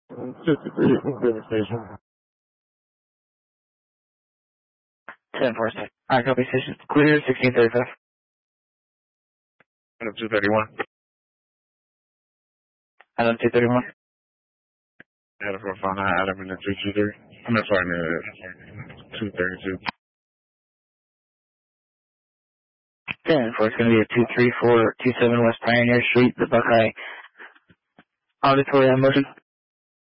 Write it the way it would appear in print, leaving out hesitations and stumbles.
53, River Station. 10-4. Alright, copy station. Clear, 1635. Adam 231. Adam 231. Adam 459, Adam in the 223. I'm not sorry, 232. 10-4, it's going to be a 23427 West Pioneer Street, the Buckeye Auditory on motion.